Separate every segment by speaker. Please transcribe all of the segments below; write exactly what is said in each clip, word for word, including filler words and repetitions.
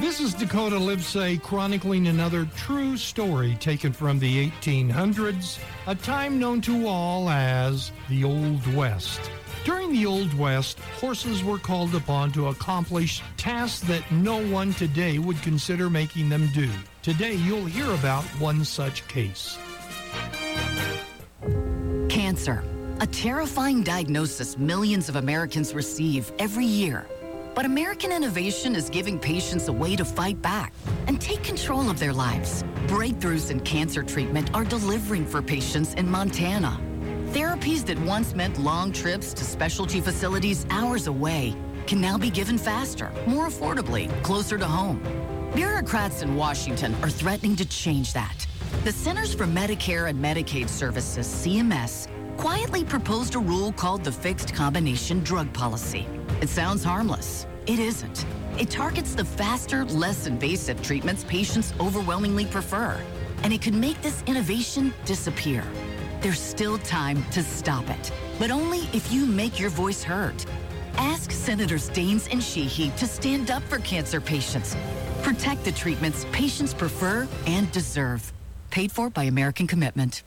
Speaker 1: This is Dakota Livesay chronicling another true story taken from the eighteen hundreds, a time known to all as the Old West. During the Old West, horses were called upon to accomplish tasks that no one today would consider making them do. Today, you'll hear about one such case.
Speaker 2: Cancer, a terrifying diagnosis millions of Americans receive every year. But American innovation is giving patients a way to fight back and take control of their lives. Breakthroughs in cancer treatment are delivering for patients in Montana. Therapies that once meant long trips to specialty facilities hours away can now be given faster, more affordably, closer to home. Bureaucrats in Washington are threatening to change that. The Centers for Medicare and Medicaid Services, C M S, quietly proposed a rule called the Fixed Combination Drug Policy. It sounds harmless. It isn't. It targets the faster, less invasive treatments patients overwhelmingly prefer. And it could make this innovation disappear. There's still time to stop it, but only if you make your voice heard. Ask Senators Daines and Sheehy to stand up for cancer patients. Protect the treatments patients prefer and deserve. Paid for by American Commitment.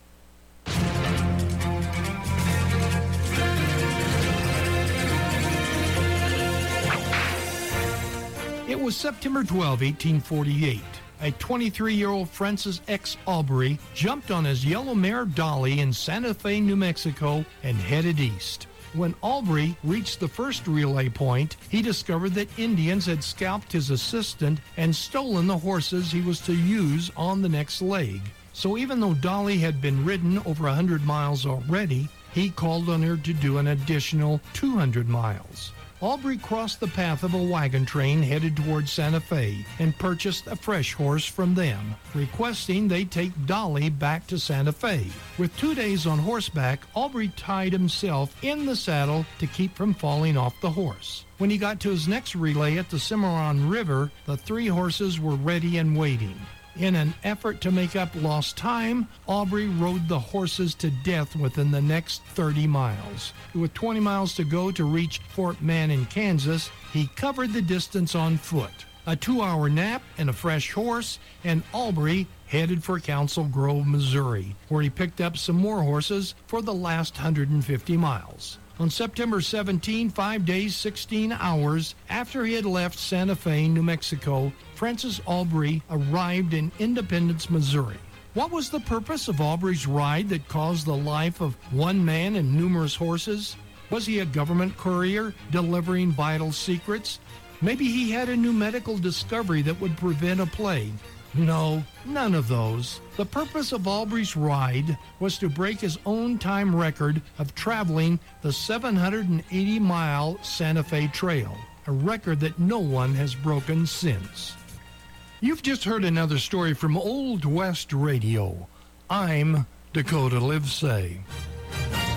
Speaker 1: It was September twelfth, eighteen forty-eight. A twenty-three-year-old Francis X. Aubrey jumped on his yellow mare Dolly in Santa Fe, New Mexico, and headed east. When Aubrey reached the first relay point, he discovered that Indians had scalped his assistant and stolen the horses he was to use on the next leg. So even though Dolly had been ridden over one hundred miles already, he called on her to do an additional two hundred miles. Aubrey crossed the path of a wagon train headed towards Santa Fe and purchased a fresh horse from them, requesting they take Dolly back to Santa Fe. With two days on horseback, Aubrey tied himself in the saddle to keep from falling off the horse. When he got to his next relay at the Cimarron River, the three horses were ready and waiting. In an effort to make up lost time, Aubrey rode the horses to death within the next thirty miles. With twenty miles to go to reach Fort Mann, Kansas, he covered the distance on foot. A two-hour nap and a fresh horse, and Aubrey headed for Council Grove, Missouri, where he picked up some more horses for the last one hundred fifty miles. On September seventeenth, five days, sixteen hours after he had left Santa Fe, New Mexico, Francis Aubrey arrived in Independence, Missouri. What was the purpose of Aubrey's ride that caused the life of one man and numerous horses? Was he a government courier delivering vital secrets? Maybe he had a new medical discovery that would prevent a plague. No, none of those. The purpose of Aubrey's ride was to break his own time record of traveling the seven hundred eighty mile Santa Fe Trail, a record that no one has broken since. You've just heard another story from Old West Radio. I'm Dakota Livesay.